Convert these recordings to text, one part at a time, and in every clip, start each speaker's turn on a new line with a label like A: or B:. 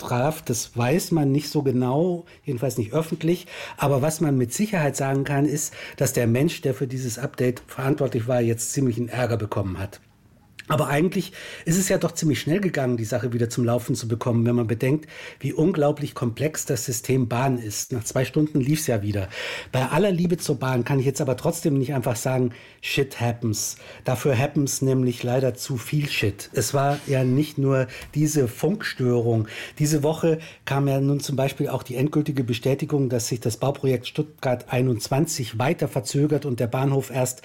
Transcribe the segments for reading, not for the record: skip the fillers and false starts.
A: traf, das weiß man nicht so genau, jedenfalls nicht öffentlich. Aber was man mit Sicherheit sagen kann, ist, dass der Mensch, der für dieses Update verantwortlich war, jetzt ziemlichen Ärger bekommen hat. Aber eigentlich ist es ja doch ziemlich schnell gegangen, die Sache wieder zum Laufen zu bekommen, wenn man bedenkt, wie unglaublich komplex das System Bahn ist. Nach 2 Stunden lief es ja wieder. Bei aller Liebe zur Bahn kann ich jetzt aber trotzdem nicht einfach sagen, shit happens. Dafür happens nämlich leider zu viel Shit. Es war ja nicht nur diese Funkstörung. Diese Woche kam ja nun zum Beispiel auch die endgültige Bestätigung, dass sich das Bauprojekt Stuttgart 21 weiter verzögert und der Bahnhof erst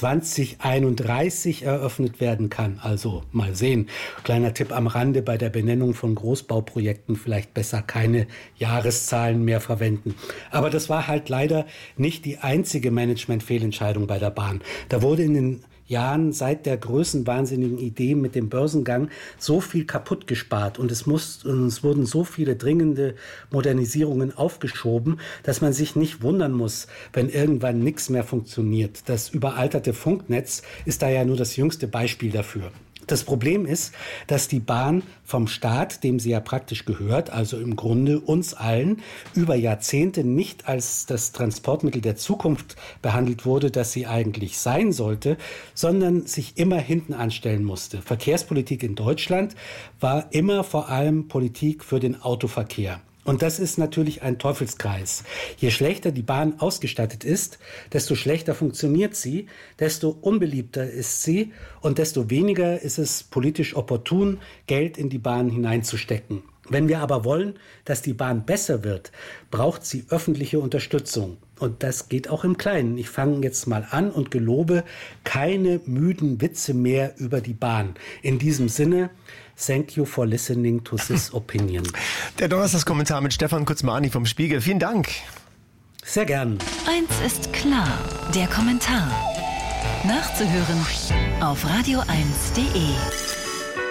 A: 2031 eröffnet werden kann. Also mal sehen. Kleiner Tipp am Rande: bei der Benennung von Großbauprojekten vielleicht besser keine Jahreszahlen mehr verwenden. Aber das war halt leider nicht die einzige Management-Fehlentscheidung bei der Bahn. Da wurde in den Jahren seit der größenwahnsinnigen Idee mit dem Börsengang so viel kaputt gespart und es wurden so viele dringende Modernisierungen aufgeschoben, dass man sich nicht wundern muss, wenn irgendwann nichts mehr funktioniert. Das überalterte Funknetz ist da ja nur das jüngste Beispiel dafür. Das Problem ist, dass die Bahn vom Staat, dem sie ja praktisch gehört, also im Grunde uns allen, über Jahrzehnte nicht als das Transportmittel der Zukunft behandelt wurde, das sie eigentlich sein sollte, sondern sich immer hinten anstellen musste. Verkehrspolitik in Deutschland war immer vor allem Politik für den Autoverkehr. Und das ist natürlich ein Teufelskreis. Je schlechter die Bahn ausgestattet ist, desto schlechter funktioniert sie, desto unbeliebter ist sie und desto weniger ist es politisch opportun, Geld in die Bahn hineinzustecken. Wenn wir aber wollen, dass die Bahn besser wird, braucht sie öffentliche Unterstützung. Und das geht auch im Kleinen. Ich fange jetzt mal an und gelobe keine müden Witze mehr über die Bahn. In diesem Sinne, thank you for listening to this opinion.
B: Der Donnerstagskommentar mit Stefan Kutzmani vom Spiegel. Vielen Dank.
A: Sehr gern.
C: Eins ist klar, der Kommentar. Nachzuhören auf radio1.de.